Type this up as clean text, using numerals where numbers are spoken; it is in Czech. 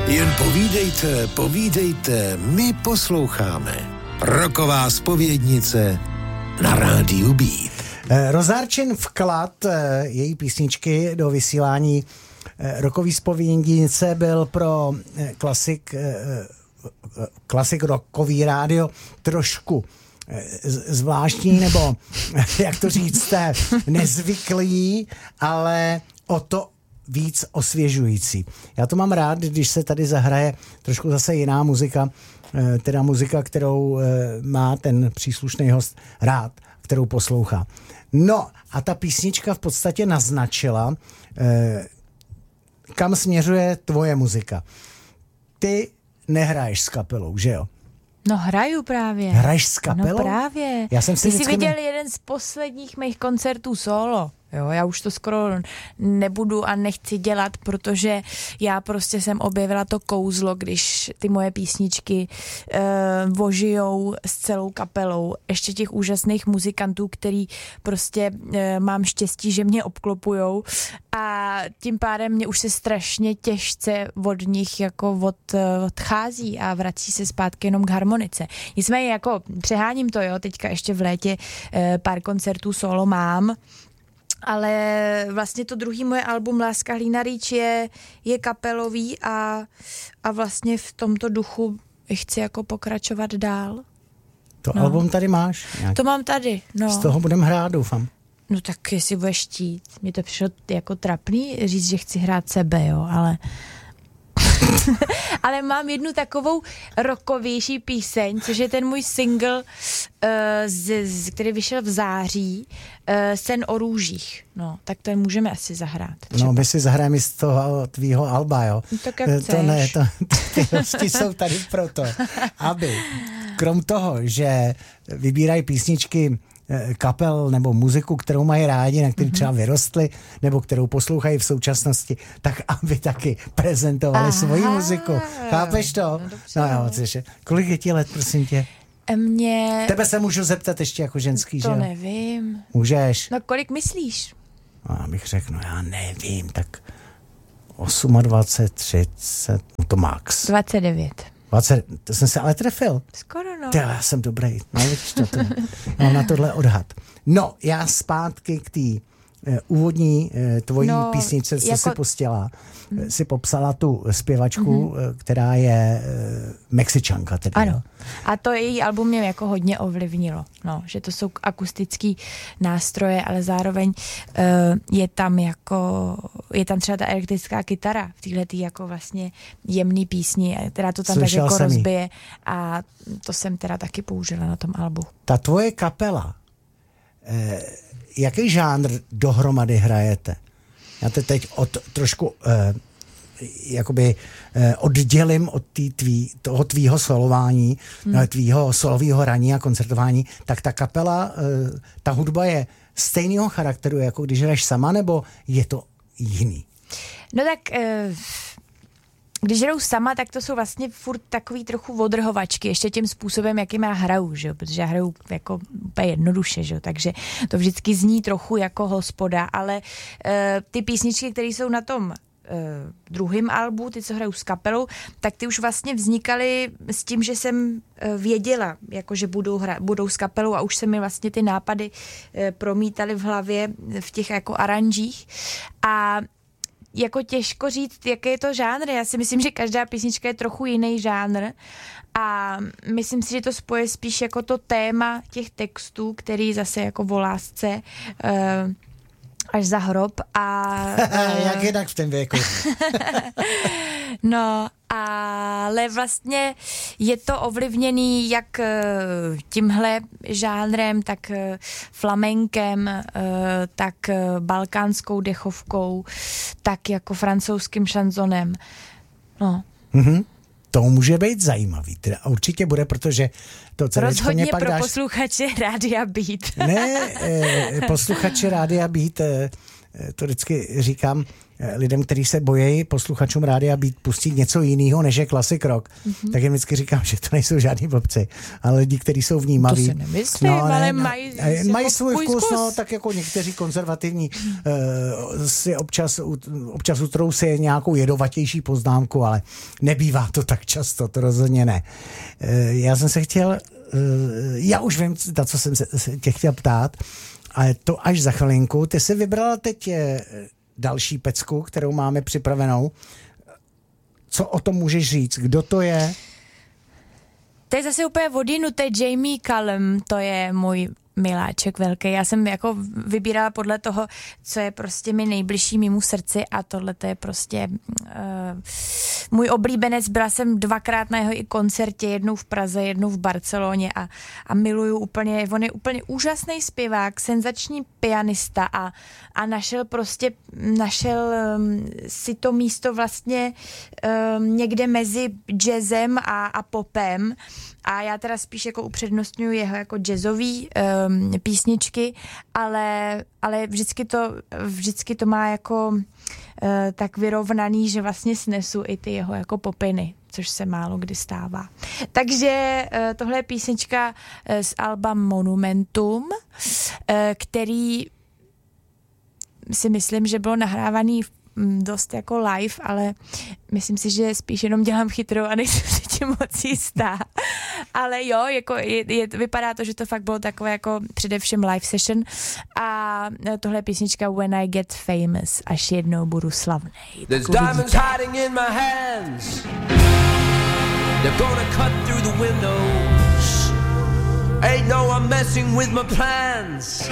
Jen povídejte, povídejte, my posloucháme. Rocková zpovědnice na rádiu Beat. Rozárčen vklad její písničky do vysílání rockový zpovědnice byl pro klasik rockový rádio trošku zvláštní, nebo jak to říct, nezvyklý, ale o to víc osvěžující. Já to mám rád, když se tady zahraje trošku zase jiná muzika, teda muzika, kterou má ten příslušný host rád, kterou poslouchá. No a ta písnička v podstatě naznačila, kam směřuje tvoje muzika. Ty nehraješ s kapelou, že jo? No hraju právě. Hraješ s kapelou? No právě. Já jsem si Ty jsi viděl jeden z posledních mých koncertů solo. Jo, já už to skoro nebudu a nechci dělat, protože já prostě jsem objevila to kouzlo, když ty moje písničky vožijou s celou kapelou. Ještě těch úžasných muzikantů, který prostě mám štěstí, že mě obklopujou a tím pádem mě už se strašně těžce od nich jako odchází a vrací se zpátky jenom k harmonice. Nicméně jako přeháním to, jo, teďka ještě v létě pár koncertů solo mám, ale vlastně to druhý moje album Láska hlína rýč je kapelový a vlastně v tomto duchu chci jako pokračovat dál. To album tady máš? To mám tady, no. Z toho budem hrát, doufám. No tak jestli budeš chtít. Mně to přišlo jako trapný říct, že chci hrát sebe, jo, ale... ale mám jednu takovou rockovější píseň, což je ten můj single, který vyšel v září, Sen o růžích. No, tak ten můžeme asi zahrát. Třeba. No, my si zahrajeme z toho tvýho alba, jo. No, tak jak to ne, ty hosti jsou tady proto, aby krom toho, že vybírají písničky kapel nebo muziku, kterou mají rádi, na který třeba vyrostli, nebo kterou poslouchají v současnosti, tak aby taky prezentovali svoji muziku. Chápeš to? No jo, cože. Kolik je ti let, prosím tě? Tebe se můžu zeptat ještě jako ženský, to že? To nevím. Můžeš? No kolik myslíš? No, já bych řekl, no já nevím, tak 28, 30, no to max. 29. 20, to jsem se ale trefil. Skoro, no. Já jsem dobrý. No, vidíš to. Mám na tohle odhad. No, já zpátky k té úvodní tvojí písničce, co si pustila. Si popsala tu zpěvačku, která je Mexičanka. Tedy, ano. Jo? A to její album mě jako hodně ovlivnilo. No, že to jsou akustický nástroje, ale zároveň je tam třeba ta elektrická kytara v téhletý jako vlastně jemný písni, která to tam tak jako rozbije a to jsem teda taky použila na tom albu. Ta tvoje kapela, jaký žánr dohromady hrajete? Já te teď trošku oddělím od toho tvýho solování, tvýho solového hraní a koncertování, tak ta kapela, ta hudba je stejného charakteru, jako když hraješ sama, nebo je to jiný? No tak... Když hraju sama, tak to jsou vlastně furt takový trochu odrhovačky, ještě tím způsobem, jakým já hraju, že jo? Protože já hraju jako úplně jednoduše, že jo? Takže to vždycky zní trochu jako hospoda, ale ty písničky, které jsou na tom druhém albu, ty, co hraju s kapelou, tak ty už vlastně vznikaly s tím, že jsem věděla, jako že budou s kapelou a už se mi vlastně ty nápady promítaly v hlavě v těch jako aranžích a jako těžko říct, jaký je to žánr. Já si myslím, že každá písnička je trochu jiný žánr a myslím si, že to spoje spíš jako to téma těch textů, který zase jako o lásce až za hrob a... Jak jinak v tom věku? No, ale vlastně je to ovlivněný jak tímhle žánrem, tak flamenkem, tak balkánskou dechovkou, tak jako francouzským šanzonem. No. Mm-hmm. To může být zajímavý. Teda určitě bude, protože to rozhodně pak pro dáš... posluchače Rádia Beat. Ne, posluchači Rádia Beat to vždycky říkám lidem, kteří se bojí posluchačům rádia být pustit něco jiného, než je classic rock, tak jim vždycky říkám, že to nejsou žádní blbci, ale lidi, kteří jsou vnímaví. To se nemyslím, ale mají svůj vkus, no, tak jako někteří konzervativní si občas utrousí nějakou jedovatější poznámku, ale nebývá to tak často, to rozhodně ne. Já jsem se chtěl, já už vím, na co jsem se tě chtěl ptát, ale to až za chvilinku. Ty jsi vybrala teď další pecku, kterou máme připravenou. Co o tom můžeš říct? Kdo to je? To je zase úplně odjinuté. Jamie Cullum, to je můj miláček velký. Já jsem jako vybírala podle toho, co je prostě mi nejbližší mému srdci a tohle to je prostě můj oblíbenec. Byla jsem 2krát na jeho i koncertě, jednou v Praze, jednou v Barceloně a miluju úplně, on je úplně úžasný zpěvák, senzační pianista a našel si to místo vlastně někde mezi jazzem a popem a já teda spíš jako upřednostňuji jeho jako jazzový písničky, ale vždycky to má jako tak vyrovnaný, že vlastně snesu i ty jeho jako popiny, což se málo kdy stává. Takže tohle je písnička z alba Monumentum, který si myslím, že bylo nahrávaný dost jako live, ale myslím si, že spíš jenom dělám chytrou a nejsem si tím moc jistá. Ale jo, jako vypadá to, že to fakt bylo takové jako především live session a tohle je písnička When I Get Famous, až jednou budu slavnej. There's diamonds hiding in my hands. They're gonna cut through the windows. Ain't no one messing with my plans.